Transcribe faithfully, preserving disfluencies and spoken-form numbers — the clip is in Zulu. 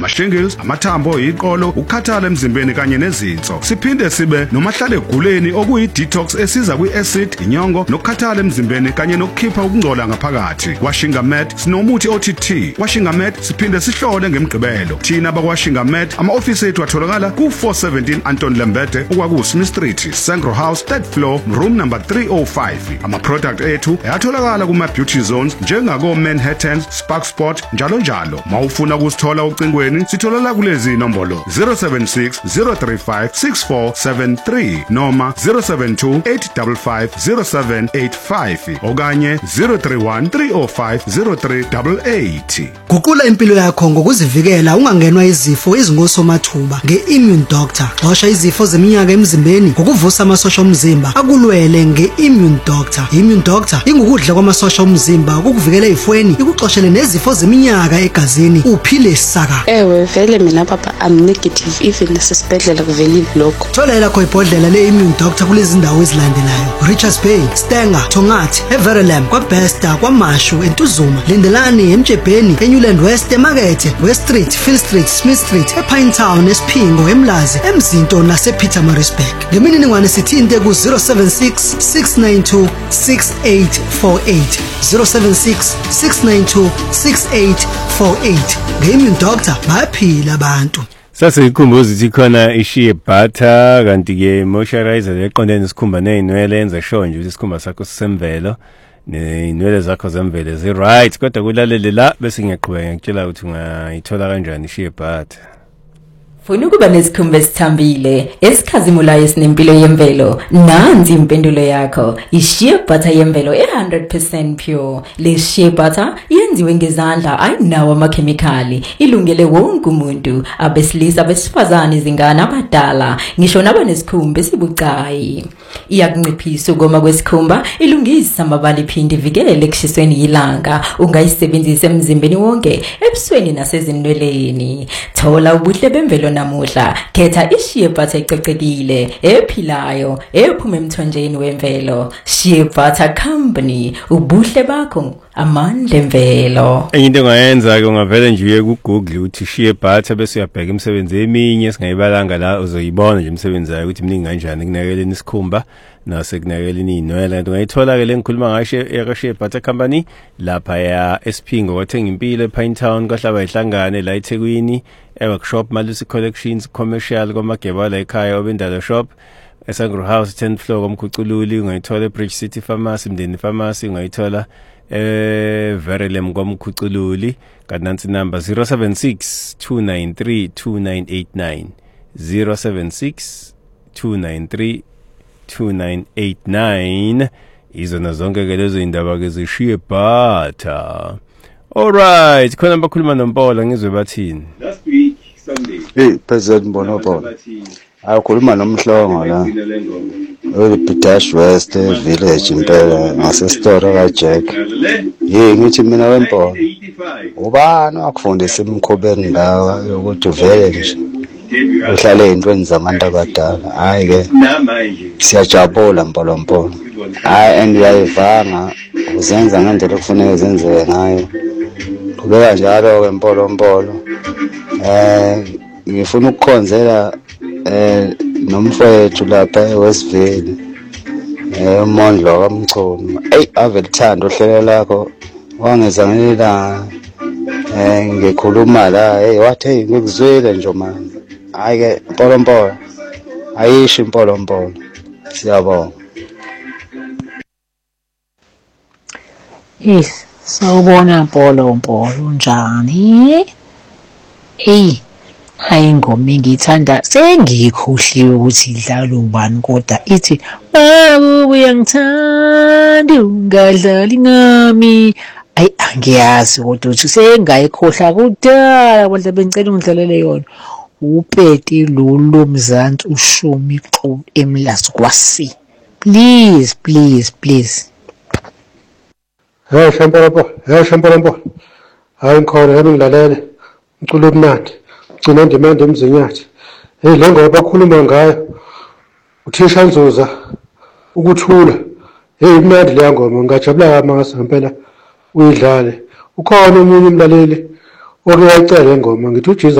ama-shingles, amathambo, iqolo, ukukhathala emzimbeni kanye nezinso. Siphinde sibe nomahlale eguleni okuyi-detox esiza kwi-acid, inyongo, nokukhathala emzimbeni kanye nokukhipha ukungcola ngaphakathi. Washingamed sinomuthi othi T. Washingamed siphinde sihlole ngemgqibelo. Thina bakwashingamed ama-ofisi ethu atholakala ku four seventeen Anton Lembede okwaku Smith Street, Sangro House, third floor, room number three oh five. Ama-product ethu ayatholakala kuma-beauty zones njengako Manhattan, Spark Sport, njalo njalo. Mawufuna ukusithola ucingweni sitholala kulezi inombolo zero seven six zero three five six four seven three noma zero seven two eight five five zero seven eight five okanye zero three one three oh five zero three eight eight. Guqula impilo yakho ngokuzivikela ungangenwa izifo ezingosomathuba nge-Immune Doctor. Xosha izifo zeminyaka emzimbeni ngokuvusa amasosha omzimba akulwele nge-Immune Doctor. Immune Doctor ingukudla kwamasosha omzimba ukukuvikela ezifweni ikuxoshele nezifo zeminyaka egazini uphile saka. Ewe vele mina papa I'm negative even nasesibhedlela kuvelile lokho. Thola lakho ibhodlela le-Immune Doctor kulezi ndawo ezilandelayo: Richards Bay, Stenger, Tongathi, Everlam, kwaBesta, kwaMashu, eNtuzuma, Lindelani, eMjebheni, eNewland West, eMakethe, West Street, Phil Street, Smith Street, ePinetown, eSphingo, eMlazi, eMzinto nasePietermaritzburg. Ngemininingwane sithinte ku zero seven six six nine two six eight four eight zero seven six six nine two six eight four eight. Nge-Immune Doctor bayaphila abantu. Sasikhumbuza ukuthi khona ishiye butter kanti ke moisturizer leqondene nesikhumba nezinwele yenza sure nje ukuthi isikhumba sakho sisemvelo nezinwele zakho zemvelo zi right. Kodwa kulalele la bese ngiyaqhubeka ngikutshela ukuthi ungayithola kanjani ishiye butter. Funa ukuba nesikhumba esithambile esikhazimulayo esinempilo yemvelo? Nansi impendulo yakho. I-shea butter yemvelo e one hundred percent pure. Le shea butter yenziwe ngezandla ayinawo amakhemikhali, ilungele wonke umuntu, abesilisa, abesifazane, izingane, abadala, ngisho nabanesikhumba esibucayi. Iyakunciphisa ukoma kwesikhumba, ilungisa amabala, iphinde ivikele ekushisweni yilanga. Ungayisebenzisa emzimbeni wonke, ebusweni nasezinweleni. Thola ubuhle bemvelo namuhla. Khetha i-shea butter ecocekile, ephilayo, ephuma emthonjeni wemvelo. Shea Butter Company, ubuhle bakho, amandla emvelo. Enye into ongayenza ke ungavele nje uye ku Google uthi shea butter bese uyabheka imisebenzi eminye singayibalanga la uzoyibona nje imisebenzi yayo ukuthi mningi kanjani kunakeleni isikhumba nasekunakeleni inwele. Kanti ungayithola ke lengikhuluma ngasho e-Shea Butter Company lapha ya eSphingo kwathenga impilo ePinetown kwahlaba ihlangane la eThekwini e-workshop Malusi Collections commercial kwaMageba la ekhaya obendalo shop eSangro House tenth floor komkhucululi. Ungayithola eBridge City Pharmacy, Mndeni Pharmacy, ungayithola eh Verelem komkhucululi. Kanansi number zero seven six two nine three two nine eight nine zero seven six two nine three two nine eight nine. Izona zonke ke lezo indaba ke zishiye butter. Alright, khona bakhuluma noMpola ngizwe bathini last week Sunday. Hey President Mbonopola, akhuluma nomhlongo la ePitash West Village impela ngasesitoro kaJack. Hey ngithi mina weMpola, ubani wakufundisa imkhobeni ndawo yokuthi uvele nje uhlale ezintweni zabantu abadala? Hayi ke siyajabula Mpolo Mpolo. Hayi andiyayivanga uzenza ngendlela okufanele zenzeke ngayo. Kubeka njalo ke Mpolo Mpolo. Eh ngifuna ukukhonzela eh nomfowethu lapha eWestville eh uMondlo kaMchunu. Ey ave lithanda uhlelo lakho wangeza ngelanga eh ngikhuluma la hey wathi hey ngikuzwile nje manje. Hayi ke Mpolo Mpolo ayishi Mpolo Mpolo, siyabonga. Yes, sawubona Mpolo Mpolo njani? Eh hayi ngoma ngithanda sengikhohliwe ukuthi idlala ubani kodwa ithi babu uyangithanda ungadlali ngami. Ayi angiyazi kodwa uthi sengayikhohla kudala kodwa bengicela ungidlalele yona. Upeti lolu Mzansi uShumi Xu eMlazi kwaSi. Please please please. Hey Shampolo, hey Shampolo. Hayi ngikhona yami ngilalele. Umculo omnandi. Ugcina ndimande emzinyathi. Hey le ngoba bakhuluma ngayo. Uthisha Nzuza ukuthula. Hey imnandi le ngoma ngajabula kamasa ngempela uyidlale. Ukhona umunye umlaleli okuyacela ingoma ngithi uJesu